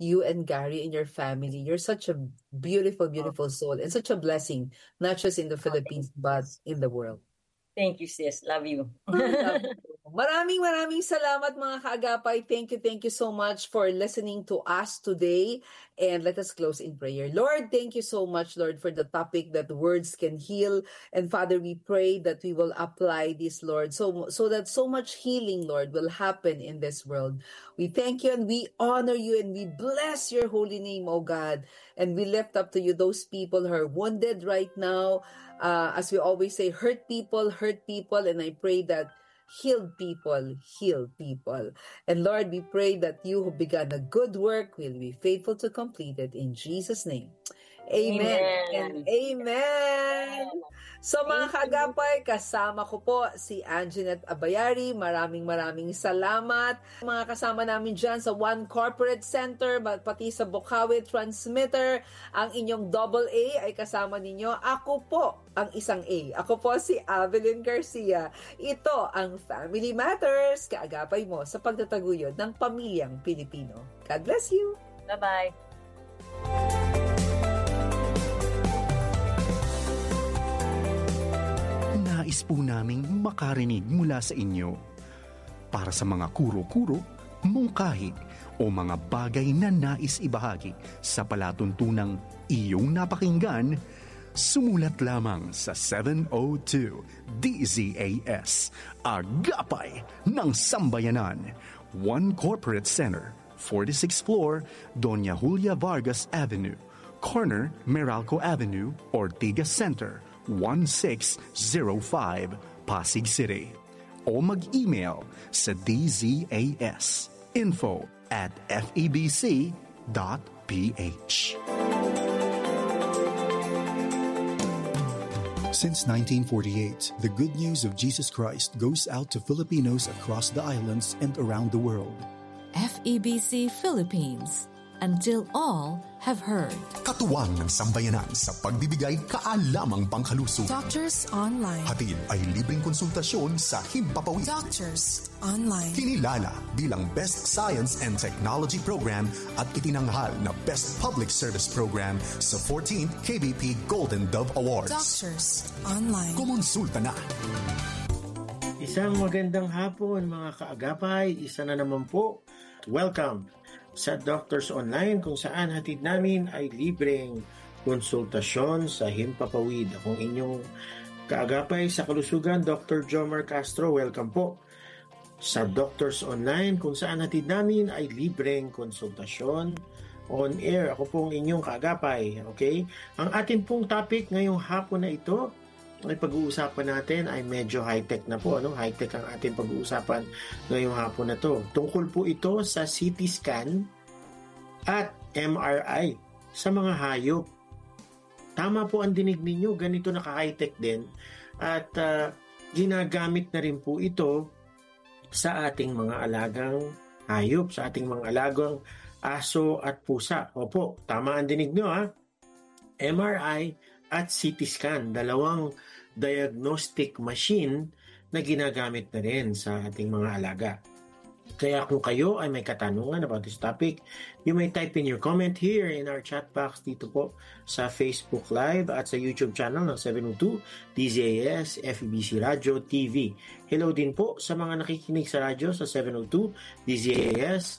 you and Gary and your family. You're such a beautiful, beautiful soul and such a blessing, not just in the Philippines, but in the world. Thank you, sis. Love you. Love you. Maraming salamat mga kaagapay. Thank you so much for listening to us today. And let us close in prayer. Lord, thank you so much, Lord, for the topic that words can heal. And Father, we pray that we will apply this, Lord, so that so much healing, Lord, will happen in this world. We thank you and we honor you and we bless your holy name, O God. And we lift up to you those people who are wounded right now. As we always say, hurt people. And I pray that heal people. And Lord, we pray that you who began a good work will be faithful to complete it in Jesus' name. Amen. And amen. So mga kaagapay, kasama ko po si Anjanette Abayari. Maraming salamat. Mga kasama namin dyan sa One Corporate Center, pati sa Bukawi Transmitter. Ang inyong AA ay kasama ninyo. Ako po ang isang A. Ako po si Avelyn Garcia. Ito ang Family Matters, kaagapay mo sa pagtataguyod ng pamilyang Pilipino. God bless you. Bye-bye. Nais po naming makarinig mula sa inyo. Para sa mga kuro-kuro, mungkahi o mga bagay na nais ibahagi sa palatuntunang iyong napakinggan, sumulat lamang sa 702 DZAS, Agapay ng Sambayanan, One Corporate Center, 46th floor, Doña Julia Vargas Avenue, corner Meralco Avenue, Ortigas Center, 1605, Pasig City. O mag-email sa dzas info@febc.ph. Since 1948, the good news of Jesus Christ goes out to Filipinos across the islands and around the world. FEBC Philippines, until all have heard. Katuwang ng sambayanan sa pagbibigay kaalamang pangkalusog. Doctors Online. Hatid ay libreng konsultasyon sa Himpapawid. Doctors Online. Kinilala bilang Best Science and Technology Program at itinanghal na Best Public Service Program sa 14th KBP Golden Dove Awards. Doctors Online. Kumonsulta na. Isang magandang hapon mga kaagapay. Isa na naman po. Welcome sa Doctors Online, kung saan hatid namin ay libreng konsultasyon sa Himpapawid. Akong inyong kaagapay sa kalusugan, Dr. Jomar Castro. Welcome po sa Doctors Online, kung saan hatid namin ay libreng konsultasyon on air. Ako pong inyong kaagapay. Okay? Ang ating pong topic ngayong hapon na ito ay pag-uusapan natin ay medyo high-tech na po. High-tech ang ating pag-uusapan ngayong hapon na to. Tungkol po ito sa CT scan at MRI sa mga hayop. Tama po ang dinig ninyo, ganito naka-high-tech din. At ginagamit na rin po ito sa ating mga alagang hayop, sa ating mga alagang aso at pusa. Opo, tama ang dinig nyo ha. MRI at CT scan, dalawang diagnostic machine na ginagamit na rin sa ating mga alaga. Kaya kung kayo ay may katanungan about this topic, you may type in your comment here in our chat box dito po sa Facebook Live at sa YouTube channel ng 702 DZAS FEBC Radio TV. Hello din po sa mga nakikinig sa radyo sa 702 DZAS.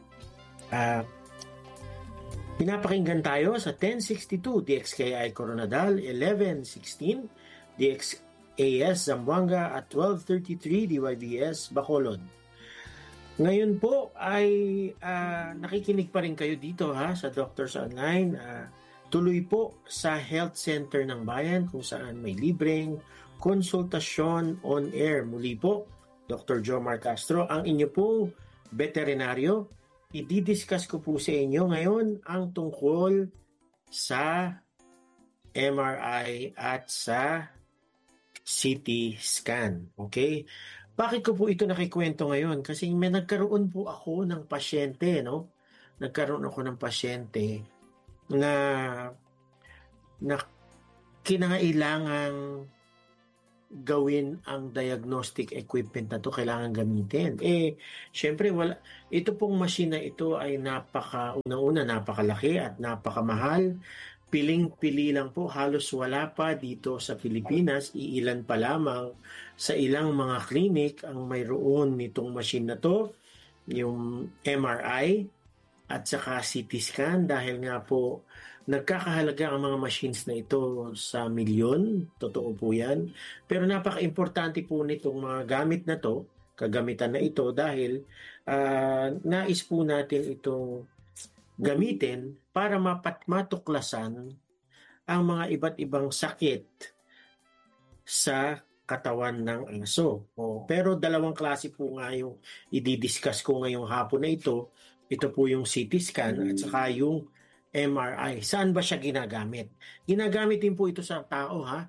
Pinapakinggan tayo sa 1062 DXKI Coronadal, 1116 DXAS Zamboanga at 1233 DYBS Bacolod. Ngayon po ay nakikinig pa rin kayo dito sa Doctors Online. Tuloy po sa Health Center ng Bayan kung saan may libreng konsultasyon on air. Muli po, Dr. Jomar Castro, ang inyo pong veterinaryo. I-discuss ko po sa inyo ngayon ang tungkol sa MRI at sa CT scan. Okay? Bakit ko po ito nakikwento ngayon? Kasi may nagkaroon po ako ng pasyente, no? Nagkaroon ako ng pasyente na kinangailangang gawin ang diagnostic equipment na to kailangan gamitin? Syempre ito pong machine na ito ay unang-una napakalaki at napakamahal. Piling-pili lang po, halos wala pa dito sa Pilipinas, iilan pa lamang sa ilang mga clinic ang mayroon nitong machine na to, yung MRI at saka CT scan, dahil nga po nagkakahalaga ang mga machines na ito sa milyon, totoo po yan. Pero napaka-importante po nitong mga gamit na to, kagamitan na ito, dahil nais po natin itong gamitin para matuklasan ang mga iba't ibang sakit sa katawan ng aso. Pero dalawang klase po nga yung i-discuss ko ngayong hapon na ito. Ito po yung CT scan at saka yung MRI. Saan ba siya ginagamit? Ginagamit din po ito sa tao, ha?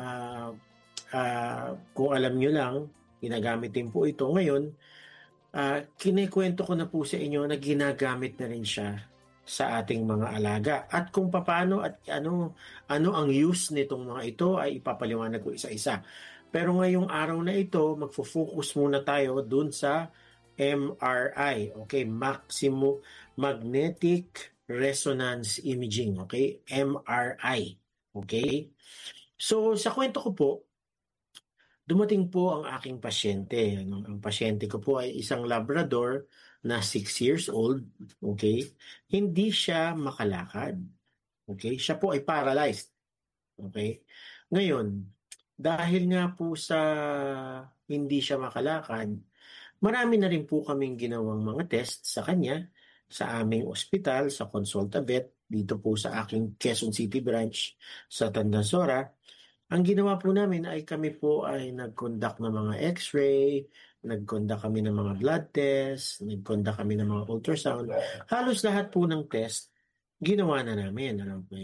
Kung alam nyo lang, ginagamit din po ito. Ngayon, kinikwento ko na po sa inyo na ginagamit na rin siya sa ating mga alaga. At kung paano at ano ang use nitong mga ito ay ipapaliwanag ko isa-isa. Pero ngayong araw na ito, magfo-focus muna tayo dun sa MRI, okay? Maximum Magnetic Resonance Imaging, okay? MRI, okay? So, sa kwento ko po, dumating po ang aking pasyente. Ang pasyente ko po ay isang Labrador na 6 years old, okay? Hindi siya makalakad, okay? Siya po ay paralyzed, okay? Ngayon, dahil nga po sa hindi siya makalakad, marami na rin po kaming ginawang mga test sa kanya sa aming ospital, sa Consulta Vet, dito po sa aking Quezon City branch sa Tandansora. Ang ginawa po namin ay kami po ay nag-conduct ng mga x-ray, nag-conduct kami ng mga blood test, nag-conduct kami ng mga ultrasound. Halos lahat po ng test, ginawa na namin.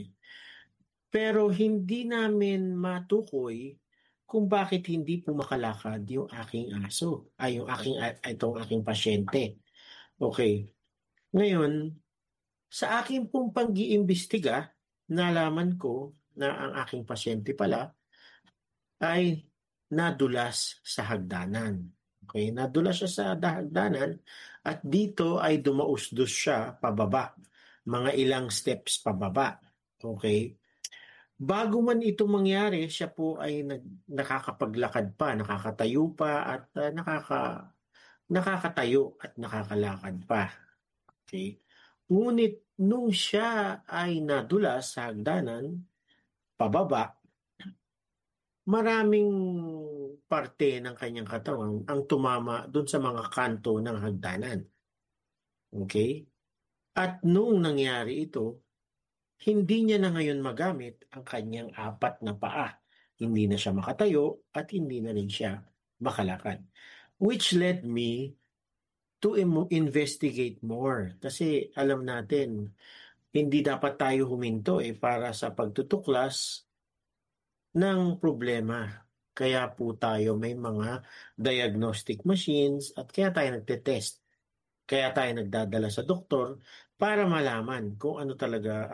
Pero hindi namin matukoy kung bakit hindi po makalakad yung aking aso, itong aking pasyente. Okay. Ngayon, sa aking pong pag-iimbestiga, nalaman ko na ang aking pasyente pala ay nadulas sa hagdanan. Okay, nadulas siya sa hagdanan at dito ay dumausdos siya pababa, mga ilang steps pababa. Okay? Bago man ito mangyari, siya po ay nakakapaglakad pa, nakakatayo pa at nakakatayo at nakakalakad pa. Okay? Ngunit nung siya ay nadulas sa hagdanan, pababa, maraming parte ng kanyang katawan ang tumama doon sa mga kanto ng hagdanan. Okay? At nung nangyari ito, hindi niya na ngayon magamit ang kanyang 4 na paa. Hindi na siya makatayo at hindi na rin siya makalakad. Which led me to investigate more. Kasi alam natin, hindi dapat tayo huminto para sa pagtutuklas ng problema. Kaya po tayo may mga diagnostic machines at kaya tayo nagtetest. Kaya tayo nagdadala sa doktor para malaman kung ano talaga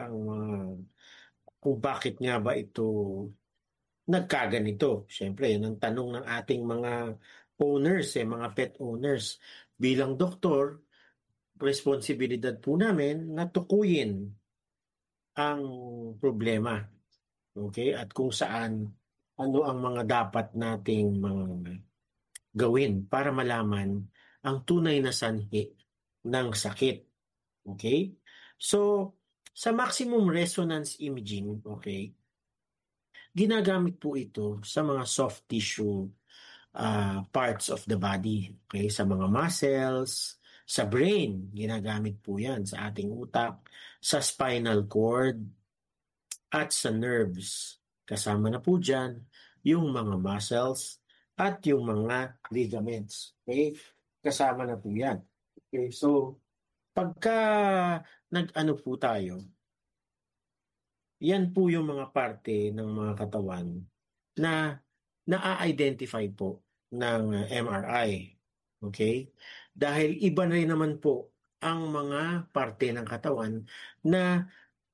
kung bakit nga ba ito nagkaganito. Siyempre, yun ang tanong ng ating mga owners, mga pet owners. Bilang doktor, responsibilidad po namin na tukuyin ang problema. Okay? At kung saan, ano ang mga dapat nating mga gawin para malaman ang tunay na sanhi ng sakit. Okay? So, sa maximum resonance imaging, okay, ginagamit po ito sa mga soft tissue parts of the body. Okay? Sa mga muscles, sa brain, ginagamit po yan sa ating utak, sa spinal cord, at sa nerves. Kasama na po dyan yung mga muscles at yung mga ligaments. Okay? Kasama na po yan. Okay? So, pagka nag-ano po tayo, yan po yung mga parte ng mga katawan na na-identify po ng MRI. Okay? Dahil iba na rin naman po ang mga parte ng katawan na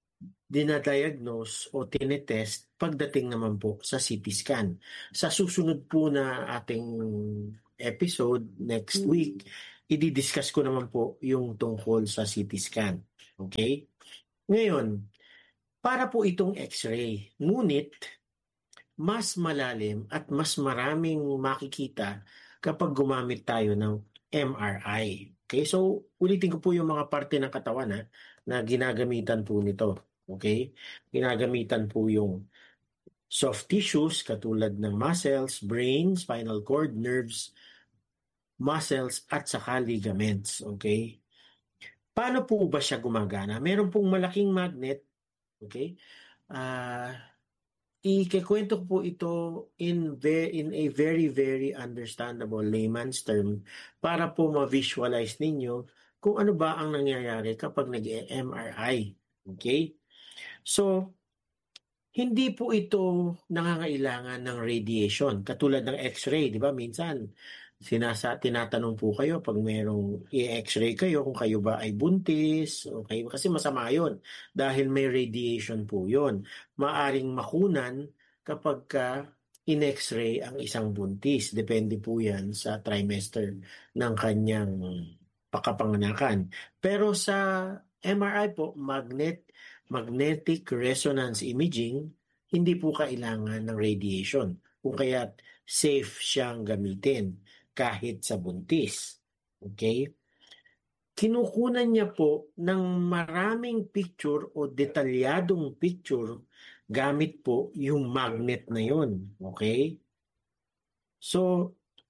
dinadiagnose o tinetest pagdating naman po sa CT scan. Sa susunod po na ating episode next week, i-discuss ko naman po yung tungkol sa CT scan. Okay? Ngayon, para po itong X-ray, ngunit mas malalim at mas maraming makikita kapag gumamit tayo ng MRI. Okay? So, ulitin ko po yung mga parte ng katawan na ginagamitan po nito. Okay? Ginagamitan po yung soft tissues katulad ng muscles, brain, spinal cord, nerves, muscles, at saka ligaments. Okay? Paano po ba siya gumagana? Meron pong malaking magnet. Okay? Ikikwento ko po ito in a very, very understandable layman's term para po ma-visualize ninyo kung ano ba ang nangyayari kapag nag-MRI. Okay? So, hindi po ito nangangailangan ng radiation. Katulad ng X-ray, di ba? Minsan, tinatanong po kayo pag merong i-X-ray kayo kung kayo ba ay buntis. Okay? Kasi masama yun dahil may radiation po yun. Maaring makunan kapag in-X-ray ang isang buntis. Depende po yan sa trimester ng kanyang pakapanganakan. Pero sa MRI po, magnetic resonance imaging, hindi po kailangan ng radiation. Kung kaya safe siyang gamitin kahit sa buntis. Okay? Kinukunan niya po ng maraming picture o detalyadong picture gamit po yung magnet na yun. Okay? So,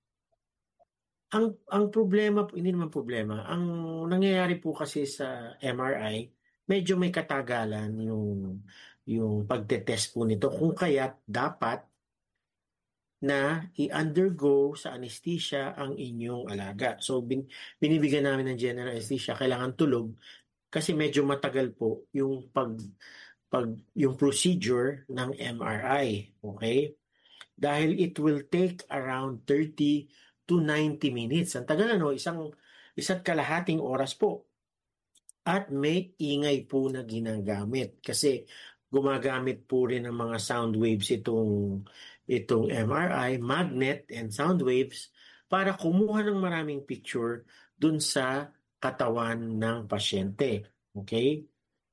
ang problema, hindi naman problema, ang nangyayari po kasi sa MRI, medyo may katagalan yung pagtetest po nito kung kaya dapat na i-undergo sa anesthesia ang inyong alaga. So, binibigyan namin ng general anesthesia, kailangan tulog kasi medyo matagal po yung yung procedure ng MRI. Okay? Dahil it will take around 30 to 90 minutes. Ang tagal isa't kalahating oras po. At may ingay po na ginagamit kasi gumagamit po rin ng mga sound waves itong MRI, magnet and sound waves para kumuha ng maraming picture dun sa katawan ng pasyente. Okay?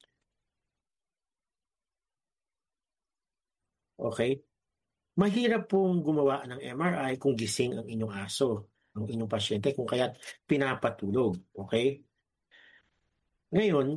Okay? Mahirap pong gumawa ng MRI kung gising ang inyong aso, ang inyong pasyente, kung kaya't pinapatulog. Okay? Ngayon,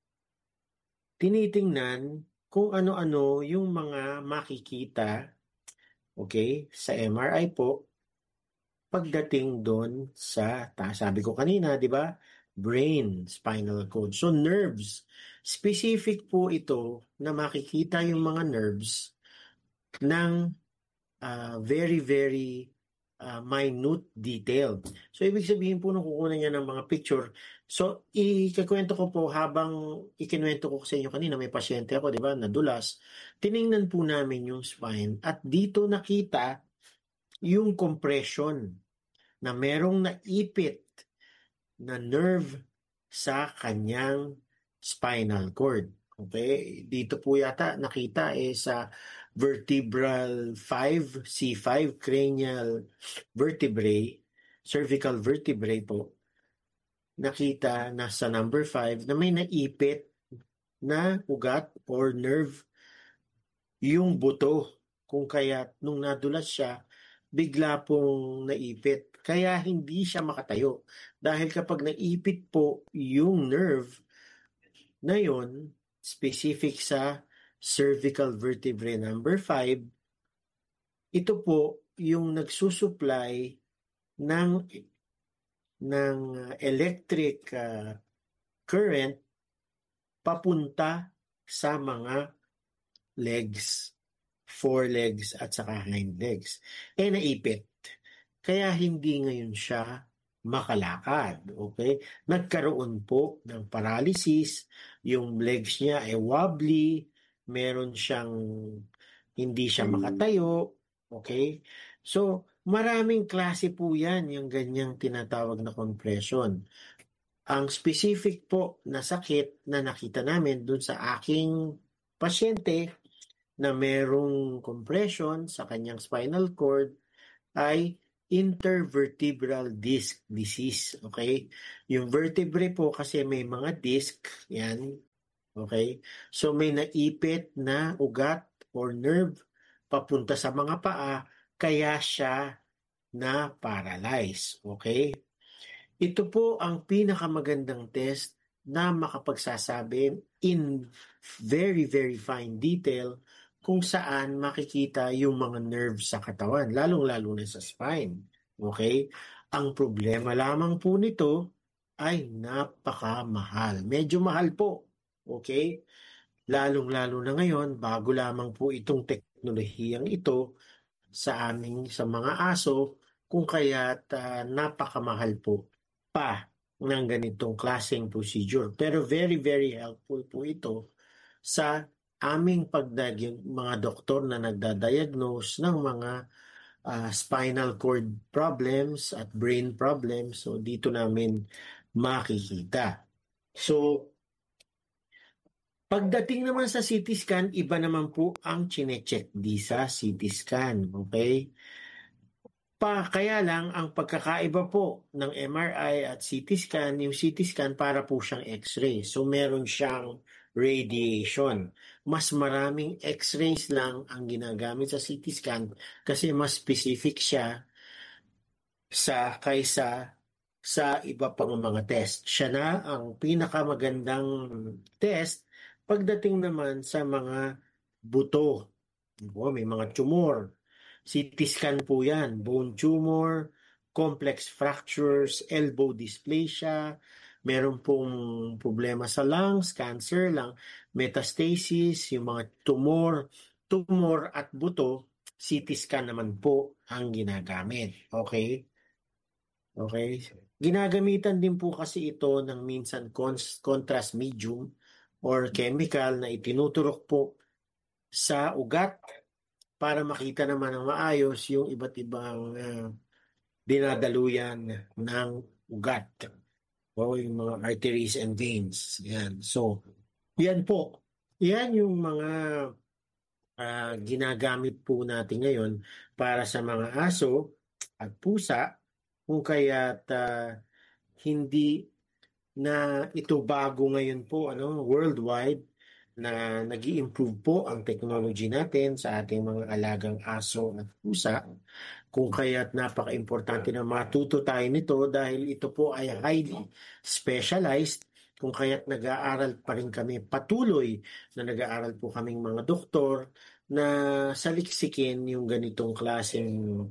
tinitingnan kung ano-ano yung mga makikita, okay, sa MRI po pagdating doon sa, sabi ko kanina, di ba? Brain, spinal cord. So, nerves. Specific po ito na makikita yung mga nerves ng very, very minute detail. So, ibig sabihin po nung kukunan niya ng mga picture. So, ikakwento ko po habang ikinuwento ko sa inyo kanina, may pasyente ako, di ba, nadulas. Tiningnan po namin yung spine at dito nakita yung compression na merong naipit na nerve sa kanyang spinal cord. Okay? Dito po yata nakita sa vertebral 5, C5, cranial vertebrae, cervical vertebrae po, nakita na sa number 5 na may naipit na ugat or nerve yung buto. Kung kaya nung nadulas siya, bigla pong naipit. Kaya hindi siya makatayo. Dahil kapag naipit po yung nerve na yun, specific sa cervical vertebrae number 5, ito po yung nagsusupply ng electric current papunta sa mga legs, forelegs at saka hind legs. Naipit. Kaya hindi ngayon siya makalakad. Okay? Nagkaroon po ng paralysis, yung legs niya ay wobbly, meron siyang hindi siya makatayo. Okay? So, maraming klase po yan, yung ganyang tinatawag na compression. Ang specific po na sakit na nakita namin dun sa aking pasyente na merong compression sa kanyang spinal cord ay intervertebral disc disease. Okay? Yung vertebrae po kasi may mga disc, yan. Okay? So may naipit na ugat or nerve papunta sa mga paa, kaya siya na paralyze. Okay? Ito po ang pinakamagandang test na makapagsasabi in very, very fine detail kung saan makikita yung mga nerves sa katawan, lalong-lalo na sa spine. Okay? Ang problema lamang po nito ay napakamahal. Medyo mahal po. Okay? Lalong-lalo na ngayon, bago lamang po itong teknolohiyang ito sa mga aso, kung kaya't napakamahal po pa ng ganitong klaseng procedure. Pero very, very helpful po ito sa aming mga doktor na nagdadiagnose ng mga spinal cord problems at brain problems. So dito namin makikita. So pagdating naman sa CT scan, iba naman po ang chine-check di sa CT scan. Okay? Kaya lang, ang pagkakaiba po ng MRI at CT scan, yung CT scan para po siyang X-ray. So meron siyang radiation. Mas maraming X-rays lang ang ginagamit sa CT scan kasi mas specific siya kaysa sa iba pang mga test. Siya na ang pinakamagandang test pagdating naman sa mga buto. May mga tumor. CT scan po yan. Bone tumor, complex fractures, elbow dysplasia, meron pong problema sa lungs, cancer lang, metastasis, yung mga tumor at buto, CT scan naman po ang ginagamit. Okay? Okay? Ginagamitan din po kasi ito ng minsan contrast medium or chemical na itinuturok po sa ugat para makita naman ng maayos yung iba't ibang dinadaluyan ng ugat o yung mga arteries and veins. Yan. So, yan po. Yan yung mga ginagamit po natin ngayon para sa mga aso at pusa kung kaya't hindi na ito bago ngayon po worldwide na nag-i-improve po ang technology natin sa ating mga alagang aso at pusa. Kung kaya't napaka-importante na matuto tayo nito dahil ito po ay highly specialized. Kung kaya't nag-aaral pa rin kami, patuloy na nag-aaral po kaming mga doktor na saliksikin yung ganitong klaseng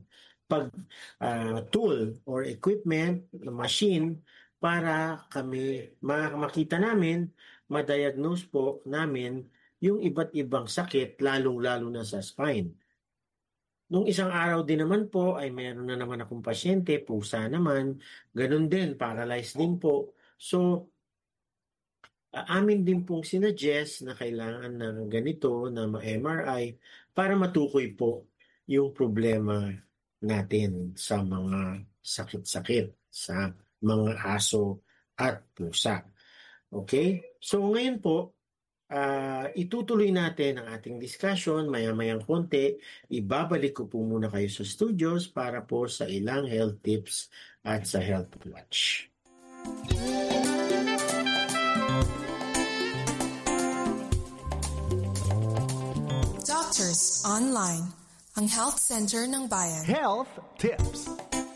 tool or equipment, machine, para kami makita namin, ma-diagnose po namin yung iba't ibang sakit, lalong-lalo na sa spine. Nung isang araw din naman po ay meron na naman akong pasyente, pusa naman, ganun din, paralyzed din po. So, amin din pong sinuggest na kailangan ng ganito na ma-MRI para matukoy po yung problema natin sa mga sakit-sakit sa mga aso at pusa. Okay? So ngayon po, itutuloy natin ang ating discussion maya-mayang konti. Ibabalik ko po muna kayo sa studios para po sa ilang health tips at sa Health Watch. Doctors Online, ang health center ng bayan. Health Tips.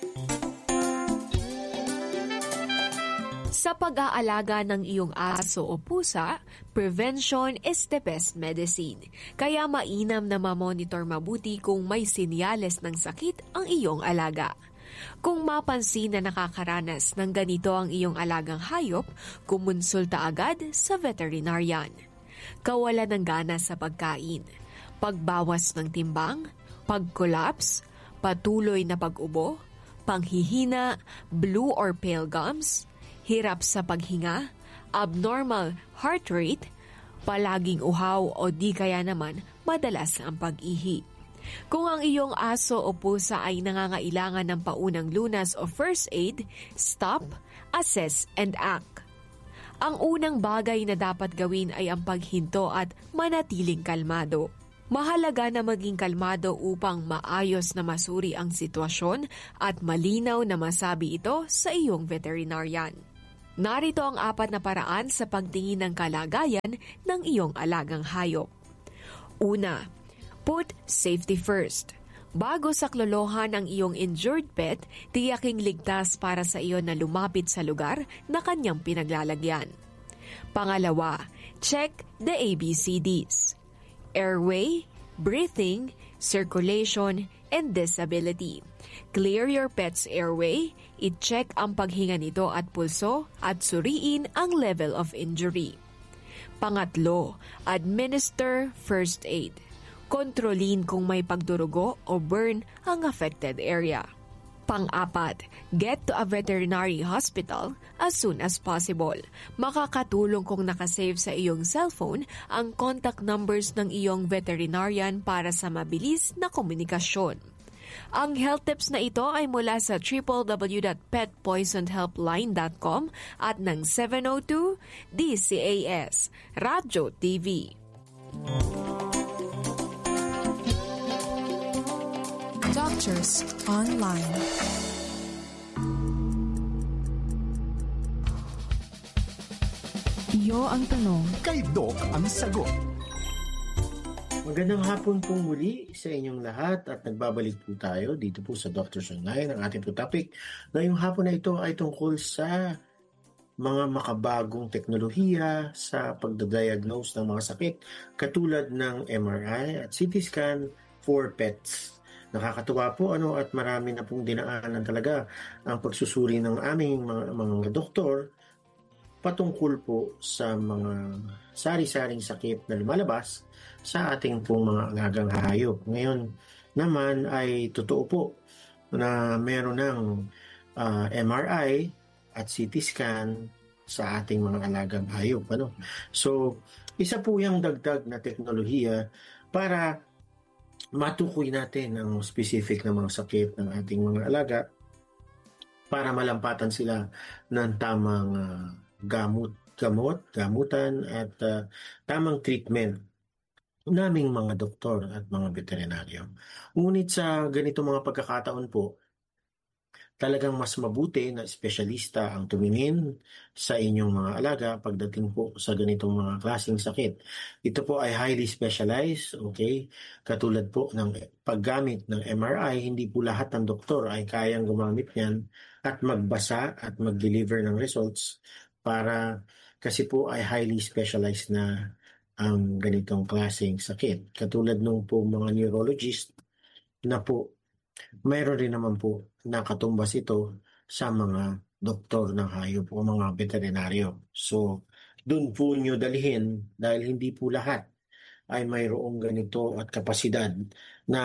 Sa pag-aalaga ng iyong aso o pusa, prevention is the best medicine. Kaya mainam na ma-monitor mabuti kung may sinyales ng sakit ang iyong alaga. Kung mapansin na nakakaranas ng ganito ang iyong alagang hayop, kumonsulta agad sa veterinarian. Kawalan ng gana sa pagkain, pagbawas ng timbang, pag-collapse, patuloy na pag-ubo, panghihina, blue or pale gums, hirap sa paghinga, abnormal heart rate, palaging uhaw o di kaya naman madalas ang pag-ihi. Kung ang iyong aso o pusa ay nangangailangan ng paunang lunas o first aid, stop, assess, and act. Ang unang bagay na dapat gawin ay ang paghinto at manatiling kalmado. Mahalaga na maging kalmado upang maayos na masuri ang sitwasyon at malinaw na masabi ito sa iyong veterinarian. Narito ang 4 na paraan sa pagtingin ng kalagayan ng iyong alagang hayop. Una, put safety first. Bago saklolohan ang iyong injured pet, tiyaking ligtas para sa iyo na lumapit sa lugar na kanyang pinaglalagyan. Pangalawa, check the ABCDs. Airway, breathing, circulation, and disability. Clear your pet's airway, i-check ang paghinga nito at pulso at suriin ang level of injury. Pangatlo, administer first aid. Kontrolin kung may pagdurugo o burn ang affected area. Pang-4, get to a veterinary hospital as soon as possible. Makakatulong kung nakasave sa iyong cellphone ang contact numbers ng iyong veterinarian para sa mabilis na komunikasyon. Ang health tips na ito ay mula sa www.petpoisonhelpline.com at ng 702 DCAS, Radyo TV. Doctors Online. Iyo ang tanong, Kay Doc ang sagot. Magandang hapon pong muli sa inyong lahat at nagbabalik po tayo dito po sa Doctors Online. Ang ating po topic ngayong hapon na ito ay tungkol sa mga makabagong teknolohiya sa pagdadiagnose ng mga sakit katulad ng MRI at CT scan for pets. Nakakatuwa po at marami na pong dinaanan talaga ang pagsusuri ng aming mga doktor patungkol po sa mga sari-saring sakit na lumalabas sa ating pong mga alagang hayop. Ngayon naman ay totoo po na meron ng MRI at CT scan sa ating mga alagang hayop. So, isa po yung dagdag na teknolohiya para matukoy natin ang specific na mga sakit ng ating mga alaga para malampatan sila ng tamang gamutan at tamang treatment naming mga doktor at mga veterinaryo. Ngunit sa ganito mga pagkakataon po, talagang mas mabuti na espesyalista ang tumingin sa inyong mga alaga pagdating po sa ganitong mga klaseng sakit. Ito po ay highly specialized, okay? Katulad po ng paggamit ng MRI, hindi po lahat ng doktor ay kayang gumamit niyan at magbasa at mag-deliver ng results para kasi po ay highly specialized na ang ganitong klaseng sakit. Katulad nung po mga neurologist na po mayroon rin naman po nakatumbas ito sa mga doktor ng hayop o mga veterinaryo. So, dun po nyo dalhin dahil hindi po lahat ay mayroong ganito at kapasidad na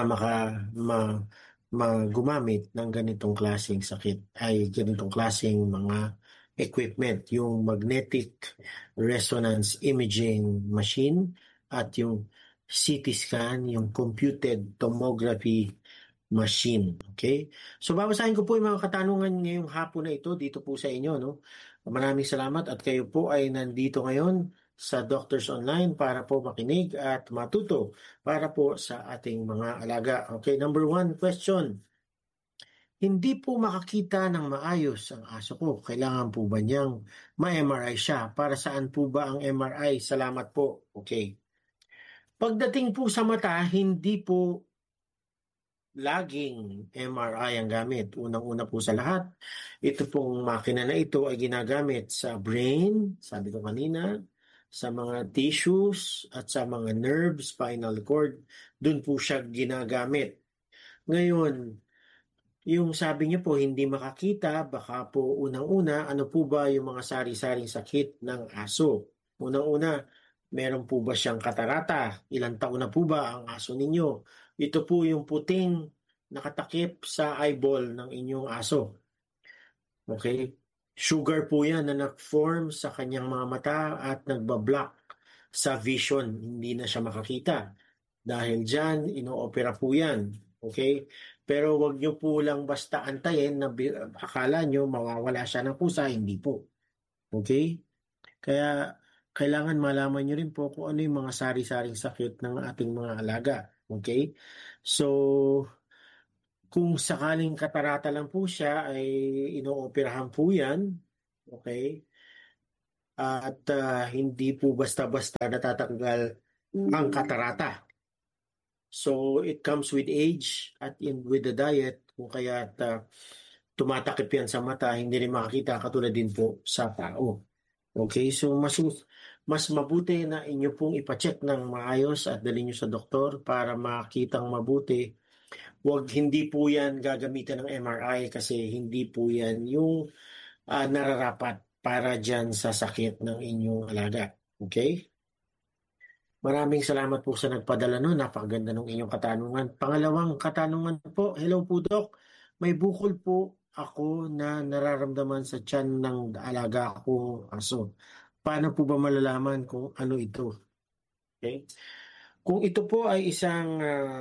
gumamit ng ganitong klaseng sakit ay ganitong klaseng mga equipment, yung magnetic resonance imaging machine at yung CT scan, yung computed tomography machine. Okay? So babasahin ko po yung mga katanungan ngayong hapon na ito dito po sa inyo. Maraming salamat at kayo po ay nandito ngayon sa Doctors Online para po makinig at matuto para po sa ating mga alaga. Okay, number 1 question. Hindi po makakita ng maayos ang aso ko. Kailangan po ba niyang ma-MRI siya? Para saan po ba ang MRI? Salamat po. Okay. Pagdating po sa mata, hindi po laging MRI ang gamit. Unang-una po sa lahat, ito pong makina na ito ay ginagamit sa brain, sabi ko kanina, sa mga tissues at sa mga nerves, spinal cord. Doon po siya ginagamit. Ngayon, yung sabi niyo po hindi makakita, baka po unang-una, ano po ba yung mga sari-saring sakit ng aso? Unang-una, meron po ba siyang katarata? Ilang taon na po ba ang aso ninyo? Ito po yung puting nakatakip sa eyeball ng inyong aso. Okay? Sugar po yan na nag-form sa kanyang mga mata at nagbablock sa vision. Hindi na siya makakita. Dahil dyan, ino-opera po yan. Okay? Pero wag nyo po lang basta antayin na akala nyo mawawala siya ng pusa. Hindi po. Okay? Kaya kailangan malaman nyo rin po kung ano yung mga sari-saring sakit ng ating mga alaga. Okay? So, kung sakaling katarata lang po siya, ay inooperahan po yan. Okay? At hindi po basta-basta natatanggal ang katarata. So, it comes with age at with the diet. Kung kaya tumatakip yan sa mata, hindi rin makakita katulad din po sa tao. Okay? So, mas mabuti na inyo pong ipacheck ng maayos at dalhin nyo sa doktor para makitang mabuti. Hindi po yan gagamitan ng MRI kasi hindi po yan yung nararapat para dyan sa sakit ng inyong alaga. Okay? Maraming salamat po sa nagpadala nun. Napakaganda ng inyong katanungan. Pangalawang katanungan po, hello po Doc. May bukol po ako na nararamdaman sa tiyan ng alaga kong aso. Paano po ba malalaman kung ano ito? Okay? Kung ito po ay isang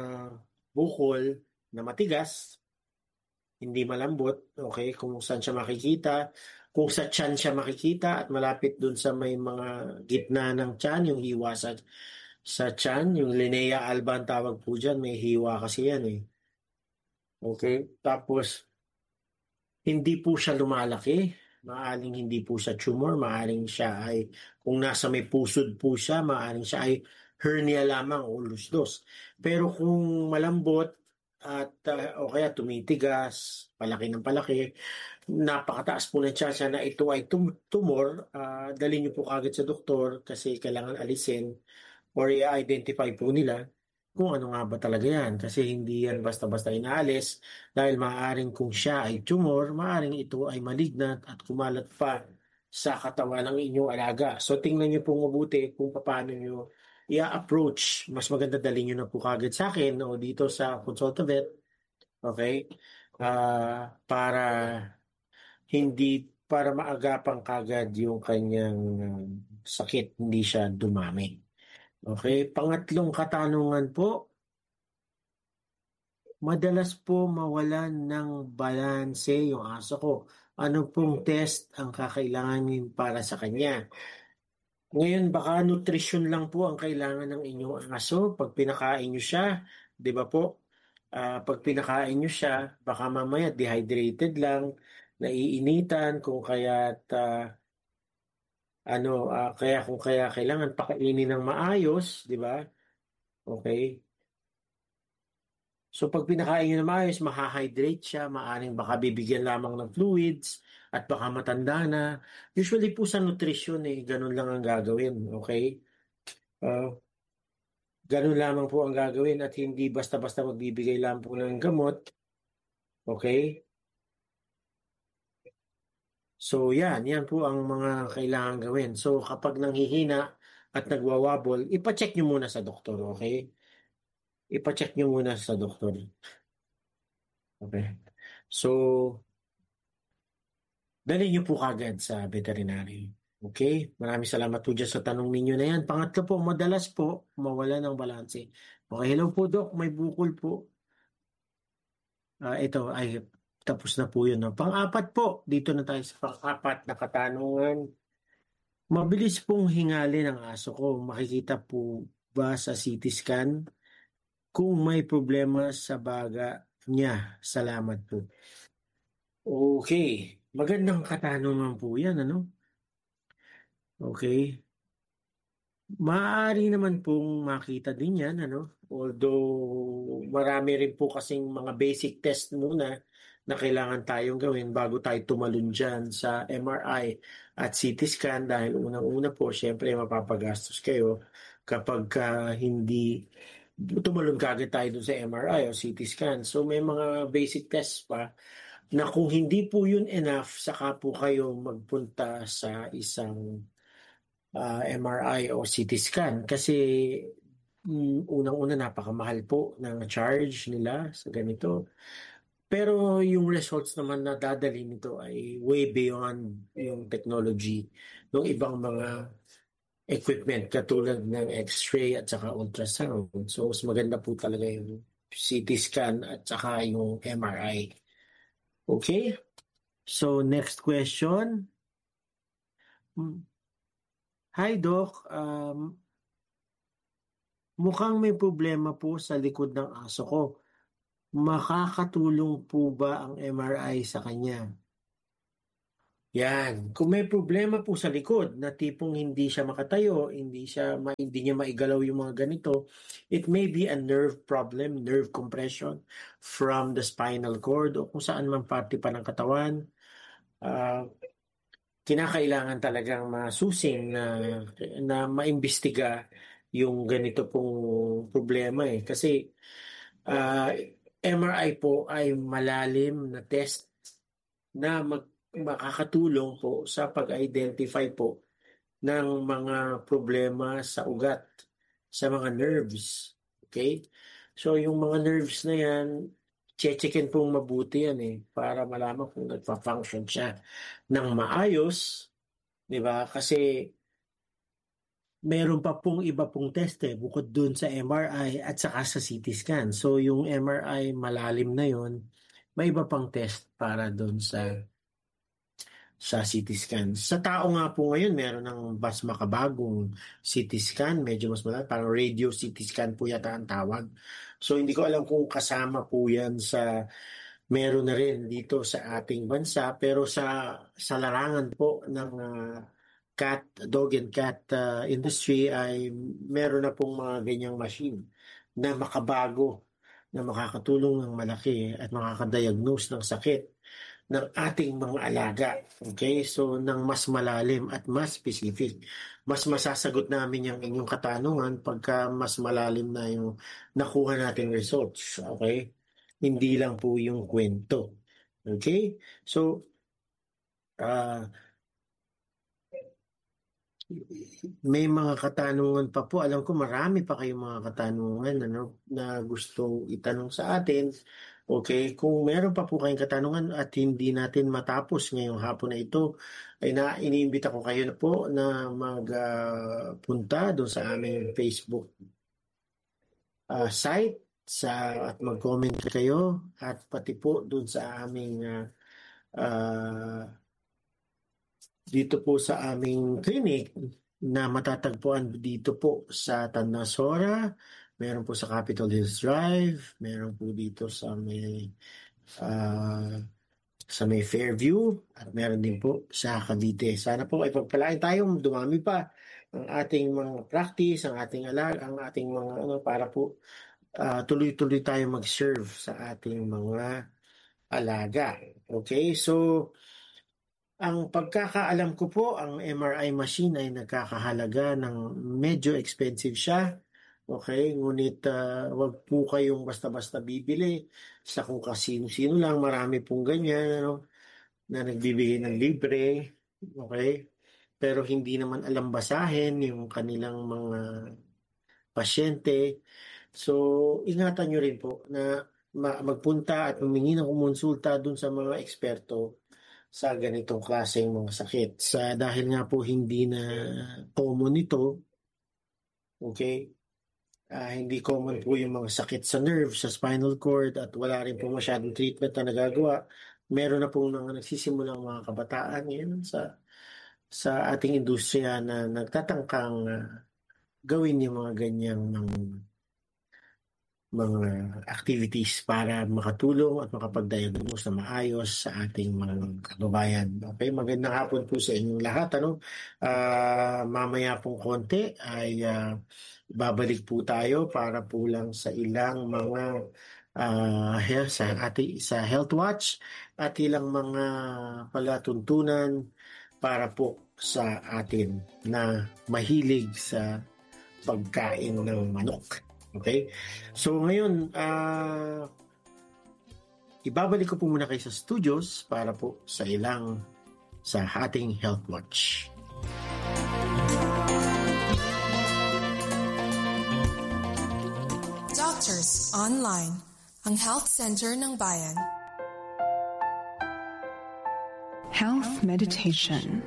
bukol na matigas, hindi malambot, okay, kung saan siya makikita, kung sa tiyan siya makikita at malapit dun sa may mga gitna ng tiyan, yung hiwa sa tiyan, yung linea alba ang tawag po dyan, may hiwa kasi yan eh. Okay, tapos hindi po siya lumalaki, maaring hindi po siya tumor, maaring siya ay, kung nasa may pusod po siya, maaring siya ay hernia lamang o lusdos. Pero kung malambot at o kaya tumitigas, palaki ng palaki, napakataas po ng tsansa na ito ay tumor, dalhin niyo po kagad sa doktor kasi kailangan alisin or i-identify po nila kung ano nga ba talaga yan. Kasi hindi yan basta-basta inaalis dahil maaaring kung siya ay tumor, maaaring ito ay malignant at kumalat pa sa katawan ng inyong alaga. So tingnan niyo po mabuti kung paano niyo i-approach. Mas maganda dalhin niyo na po kagad sa akin o dito sa Consult a Vet. Okay? Para maagapan kagad yung kanyang sakit, hindi siya dumami. Okay, pangatlong katanungan po, madalas po mawalan ng balanse yung aso ko. Ano pong test ang kakailanganin para sa kanya? Ngayon, baka nutrition lang po ang kailangan ng inyong aso pag pinakain nyo siya, di ba po? Pag pinakain nyo siya, baka mamaya dehydrated lang, naiinitan, kung kaya't kung kaya kailangan pakainin ng maayos, di ba? Okay? So pag pinakain nyo ng maayos, mahahydrate siya, maaring baka bibigyan lamang ng fluids, at baka matanda na. Usually po sa nutrition, ganun lang ang gagawin, okay? Ganun lamang po ang gagawin at hindi basta-basta magbibigay lang po ng gamot, okay? So yan po ang mga kailangan gawin. So kapag nanghihina at nagwawabol, ipacheck nyo muna sa doktor, okay? Ipacheck nyo muna sa doktor. Okay. So, dali nyo po kagad sa veterinary. Okay? Maraming salamat po dyan sa tanong ninyo na yan. Pangatlo po, madalas po mawala ng balanse. Okay, hello po Doc, may bukol po. Ito ay tapos na po yun. No? Pang-apat po, dito na tayo sa pang-apat na katanungan. Mabilis pong hingali ng aso ko. Makikita po ba sa CT scan kung may problema sa baga niya? Salamat po. Okay. Magandang katanungan po yan, ano? Okay. Maaari naman pong makita din yan, ano? Although marami rin po kasing mga basic test muna na kailangan tayong gawin bago tayo tumalun dyan sa MRI at CT scan dahil unang-una po, syempre mapapagastos kayo kapag hindi tumalun kagad tayo dun sa MRI o CT scan. So may mga basic tests pa na kung hindi po yun enough, saka po kayo magpunta sa isang MRI o CT scan kasi unang-una napakamahal po ng charge nila sa ganito. Pero yung results naman na dadali nito ay way beyond yung technology ng ibang mga equipment katulad ng X-ray at saka ultrasound. So mas maganda po talaga yung CT scan at saka yung MRI. Okay? So next question. Hi Doc, mukhang may problema po sa likod ng aso ko. Makakatulong po ba ang MRI sa kanya? Yan. Kung may problema po sa likod na tipong hindi siya makatayo, hindi niya maigalaw yung mga ganito, it may be a nerve problem, nerve compression from the spinal cord o kung saan man parte pa ng katawan. Kinakailangan talagang masusing na maimbestiga yung ganito pong problema kasi MRI po ay malalim na test na makakatulong po sa pag-identify po ng mga problema sa ugat, sa mga nerves. Okay? So yung mga nerves na yan, checkin pong mabuti yan para malaman kung nagpa-function siya ng maayos, di ba? Kasi meron pa pong iba pong test bukod dun sa MRI at saka sa CT scan. So yung MRI malalim na yon, may iba pang test para dun sa CT scan. Sa tao nga po ngayon, meron ng mas makabagong CT scan, medyo mas malaki, parang radio CT scan po yata ang tawag. So hindi ko alam kung kasama po yan meron na rin dito sa ating bansa, pero sa larangan po ng dog and cat industry ay meron na pong mga ganyang machine na makabago, na makakatulong ng malaki at makakadiagnose ng sakit ng ating mga alaga. Okay? So, ng mas malalim at mas specific. Mas masasagot namin yung inyong katanungan pagka mas malalim na yung nakuha nating results. Okay? Hindi lang po yung kwento. Okay? So, may mga katanungan pa po. Alam ko marami pa kayong mga katanungan na gustong itanong sa atin. Okay, kung meron pa po kayong katanungan at hindi natin matapos ngayong hapon na ito, ay iniimbita ko kayo na po na magpunta doon sa aming Facebook site at mag-comment kayo at pati po doon sa aming dito po sa aming clinic na matatagpuan dito po sa Tanasora. Meron po sa Capitol Hills Drive, meron po dito sa may Fairview, at meron din po sa Cavite. Sana po ay pagpalain tayong dumami pa ang ating mga practice, ang ating mga para po tuloy-tuloy tayo mag-serve sa ating mga alaga. Okay, so ang pagkakaalam ko po, ang MRI machine ay nagkakahalaga ng medyo expensive siya. Okay, ngunit wag po kayong basta-basta bibili sa kung kasino-sino lang. Marami pong ganyan na nagbibigay ng libre. Okay, pero hindi naman alam basahin yung kanilang mga pasyente. So, ingatan nyo rin po na magpunta at humingi ng kumonsulta dun sa mga eksperto sa ganitong klaseng mga sakit. Dahil nga po hindi na common ito, okay, hindi common po yung mga sakit sa nerve, sa spinal cord, at wala rin po masyadong treatment na nagagawa. Meron na po nagsisimulang mga kabataan ngayon sa ating industriya na nagtatangkang gawin yung mga ganyang mga activities para makatulong at makapag-diagnose na maayos sa ating mga kababayan. Okay, magandang hapon po sa inyong lahat. Mamaya pong konti ay babalik po tayo para po lang sa ilang mga sa Health Watch at ilang mga palatuntunan para po sa atin na mahilig sa pagkain ng manok. Okay? So ngayon, ibabalik ko po muna kayo sa studios para po sa ating Health Watch. Doctors Online, ang Health Center ng Bayan. Health Meditation.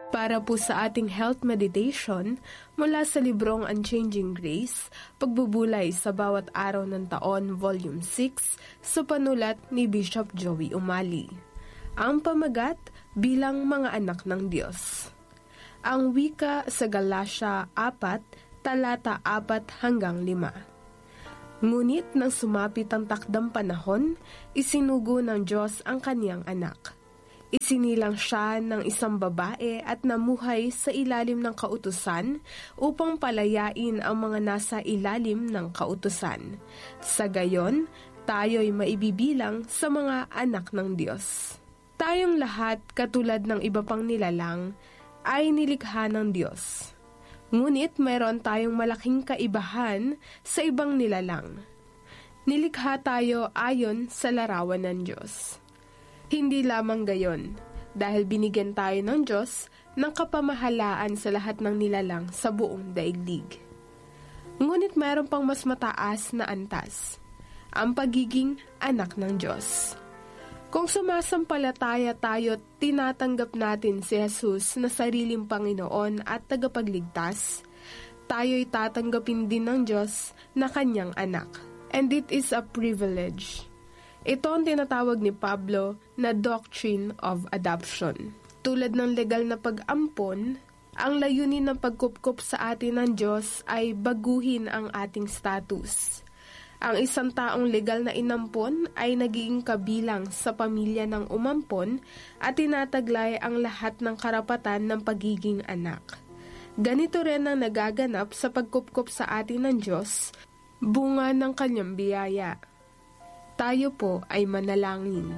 Para po sa ating health meditation mula sa librong Unchanging Grace, pagbubulay sa bawat araw ng taon, Volume 6, sa panulat ni Bishop Joey Umali. Ang pamagat, bilang mga anak ng Diyos. Ang wika sa Galatia 4, talata 4 hanggang 5. Ngunit nang sumapit ang takdang panahon, isinugo ng Diyos ang kaniyang anak. Isinilang siya ng isang babae at namuhay sa ilalim ng kautusan upang palayain ang mga nasa ilalim ng kautusan. Sa gayon, tayo'y maibibilang sa mga anak ng Diyos. Tayong lahat, katulad ng iba pang nilalang, ay nilikha ng Diyos. Ngunit mayroon tayong malaking kaibahan sa ibang nilalang. Nilikha tayo ayon sa larawan ng Diyos. Hindi lamang gayon, dahil binigyan tayo ng Diyos ng kapamahalaan sa lahat ng nilalang sa buong daigdig. Ngunit mayroon pang mas mataas na antas, ang pagiging anak ng Diyos. Kung sumasampalataya tayo at tinatanggap natin si Jesus na sariling Panginoon at tagapagligtas, tayo'y tatanggapin din ng Diyos na kanyang anak. And it is a privilege. Ito ang tinatawag ni Pablo na doctrine of adoption. Tulad ng legal na pag-ampon, ang layunin ng pagkupkup sa atin ng Diyos ay baguhin ang ating status. Ang isang taong legal na inampon ay nagiging kabilang sa pamilya ng umampon at tinataglay ang lahat ng karapatan ng pagiging anak. Ganito rin ang nagaganap sa pagkupkup sa atin ng Diyos, bunga ng kanyang biyaya. Tayo po ay manalangin.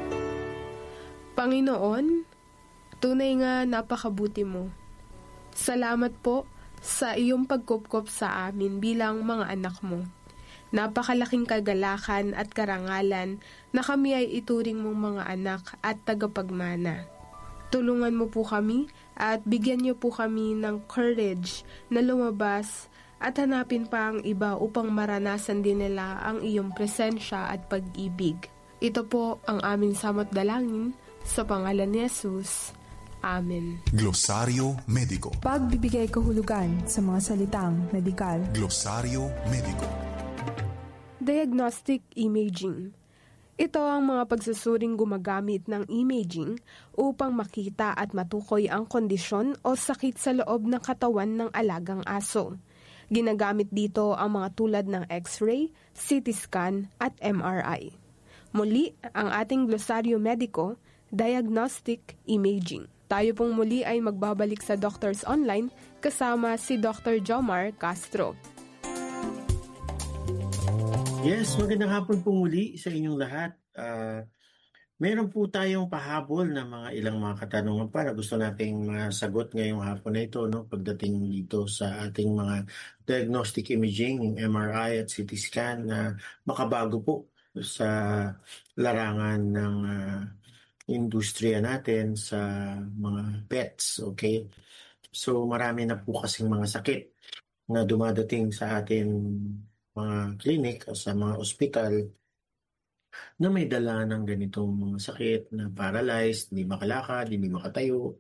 Panginoon, tunay nga napakabuti mo. Salamat po sa iyong pagkupkop sa amin bilang mga anak mo. Napakalaking kagalakan at karangalan na kami ay ituring mong mga anak at tagapagmana. Tulungan mo po kami at bigyan niyo po kami ng courage na lumabas at hanapin pa ang iba upang maranasan din nila ang iyong presensya at pag-ibig. Ito po ang aming samot dalangin sa pangalan ni Jesus. Amen. Glosaryo Medico. Pagbibigay kahulugan sa mga salitang medikal. Glosaryo Medico. Diagnostic imaging. Ito ang mga pagsusuring gumagamit ng imaging upang makita at matukoy ang kondisyon o sakit sa loob ng katawan ng alagang aso. Ginagamit dito ang mga tulad ng X-ray, CT scan at MRI. Muli, ang ating glosaryo mediko, diagnostic imaging. Tayo pong muli ay magbabalik sa Doctors Online kasama si Dr. Jomar Castro. Yes, magandang hapon po muli sa inyong lahat. Meron po tayong pahabol na ilang mga katanungan pa na gusto nating masagot ngayong hapon na ito, no? Pagdating dito sa ating mga diagnostic imaging, yung MRI at CT scan na makabago po sa larangan ng industriya natin sa mga pets, okay? So marami na po kasing mga sakit na dumadating sa atin mga clinic o sa mga ospital na may dala ng ganitong mga sakit na paralyzed, hindi makalakad, hindi makatayo.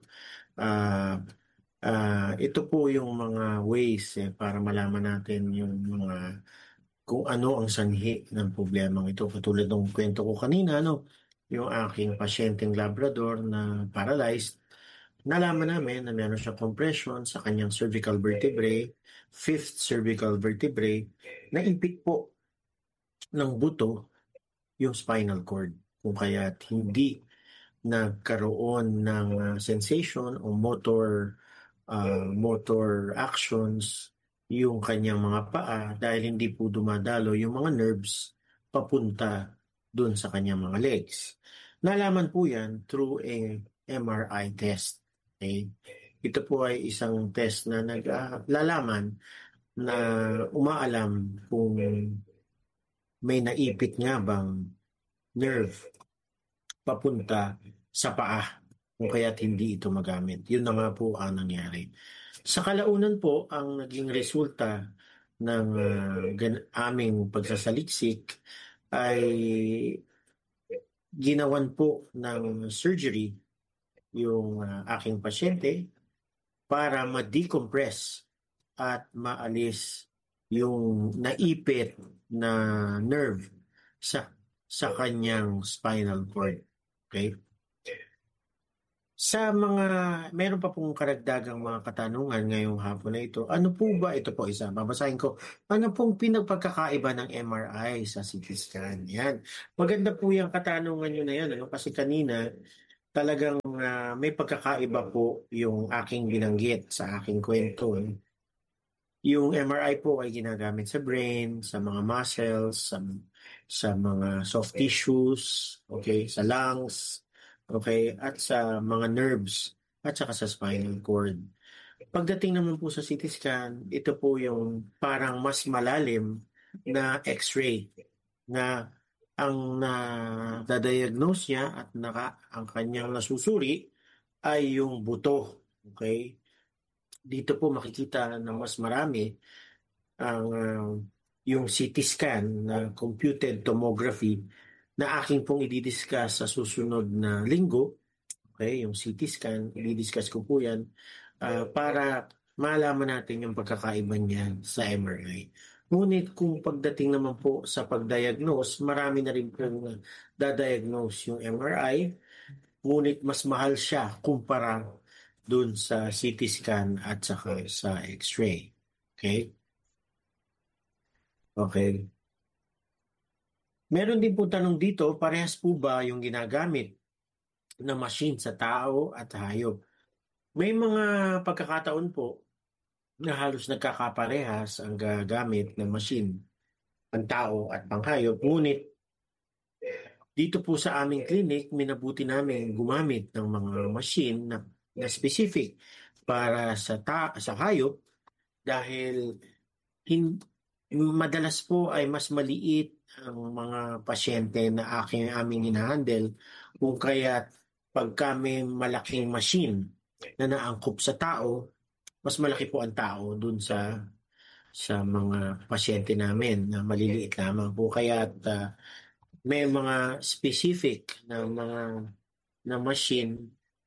Ito po yung mga ways para malaman natin yung mga kung ano ang sanhi ng problemang ito. Katulad ng kwento ko kanina, yung aking pasyenteng Labrador na paralyzed, nalaman namin na meron siyang compression sa kanyang cervical vertebrae, fifth cervical vertebrae, na impit po ng buto yung spinal cord. Kung kaya't hindi nagkaroon ng sensation o motor actions yung kanyang mga paa dahil hindi po dumadalo yung mga nerves papunta dun sa kanyang mga legs. Nalaman po yan through a MRI test. Okay? Ito po ay isang test na naglalaman na umaalam kung may naipit nga bang nerve papunta sa paa kung kaya't hindi ito magamit. Yun na nga po ang nangyari. Sa kalaunan po, ang naging resulta ng aming pagsasaliksik ay ginawan po ng surgery yung aking pasyente para ma-decompress at maalis yung naipit na nerve sa kanyang spinal cord. Okay? Meron pa pong karagdagang mga katanungan ngayong hapon na ito. Ano po ba, ito po isa, babasahin ko, ano pong pinagpagkakaiba ng MRI sa CT scan? Yan. Maganda po yung katanungan nyo na yan. Kasi kanina, talagang may pagkakaiba po yung aking binanggit sa aking kwento. Yung MRI po ay ginagamit sa brain, sa mga muscles, sa mga soft tissues, okay, sa lungs, okay, at sa mga nerves, at saka sa spinal cord. Pagdating naman po sa CT scan, ito po yung parang mas malalim na X-ray na ang na-diagnose niya at ang kanyang nasusuri ay yung buto. Okay? Dito po makikita na mas marami yung CT scan na computed tomography na aking pong i-discuss sa susunod na linggo. Okay, yung CT scan, i-discuss ko po yan para malaman natin yung pagkakaiba niya sa MRI. Ngunit kung pagdating naman po sa pag-diagnose, marami na rin pong da-diagnose yung MRI, ngunit mas mahal siya kumpara dun sa CT scan at saka sa X-ray. Okay? Okay. Meron din po tanong dito, parehas po ba yung ginagamit na machine sa tao at hayop? May mga pagkakataon po na halos nagkakaparehas ang gagamit ng machine, ang tao at panghayop. Ngunit dito po sa aming clinic, minabuti namin gumamit ng mga machine na specific para sa hayop dahil madalas po ay mas maliit ang mga pasyente na aming hinahandle kung kaya pag kami malaking machine na naangkop sa tao, mas malaki po ang tao dun sa mga pasyente namin na maliliit lamang po. Kaya may mga specific na machine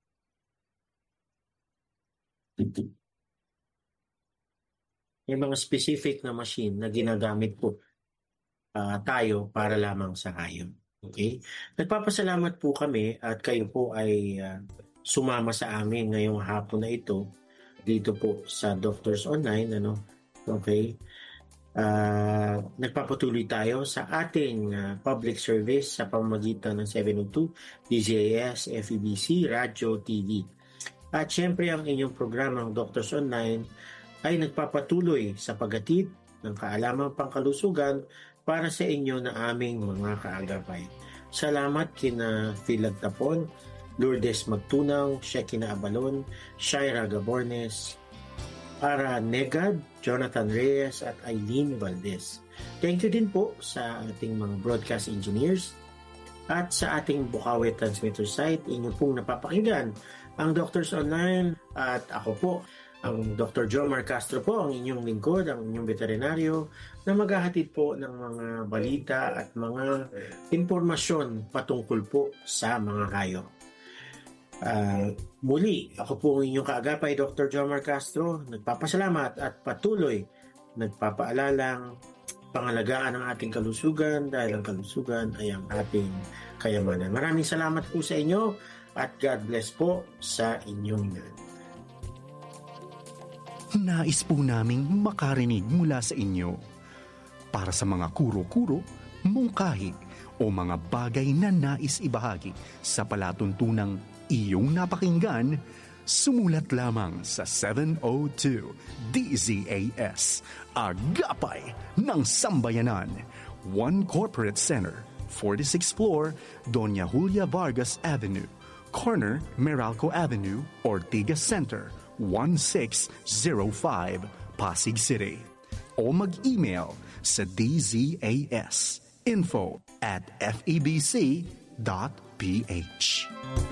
na ginagamit po tayo para lamang sa hayop. Okay? Nagpapasalamat po kami at kayo po ay sumama sa amin ngayong hapon na ito dito po sa Doctors Online. Okay? Nagpapatuloy tayo sa ating public service sa pamamagitan ng 702 DZAS, FEBC, Radio, TV. At syempre ang inyong programang Doctors Online ay nagpapatuloy sa paghatid ng kaalamang pangkalusugan para sa inyo na aming mga kaagapay. Salamat kina Philad Tapon, Lourdes Magtunaw, Shekina Abalon, Shaira Gabornes, Ara Negad, Jonathan Reyes at Eileen Valdez. Thank you din po sa ating mga broadcast engineers at sa ating Bukawi transmitter site. Inyo pong napapakinggan ang Doctors Online at ako po, ang Dr. Jomar Castro po, ang inyong lingkod, ang inyong veterinaryo na maghahatid po ng mga balita at mga impormasyon patungkol po sa mga hayop. Muli, ako po ang inyong kaagapay, Dr. Jomar Castro, nagpapasalamat at patuloy nagpapaalalang pangalagaan ang ating kalusugan dahil ang kalusugan ay ang ating kayamanan. Maraming salamat po sa inyo at God bless po sa inyong lahat. Nais po naming makarinig mula sa inyo para sa mga kuro-kuro, mungkahi o mga bagay na nais ibahagi sa palatuntunang iyong napakinggan, sumulat lamang sa 702 DZAS, Agapay ng Sambayanan, 1 Corporate Center, 46th floor, Doña Julia Vargas Avenue, corner Meralco Avenue, Ortigas Center, 1605, Pasig City. O mag-email sa dzas info@febc.ph.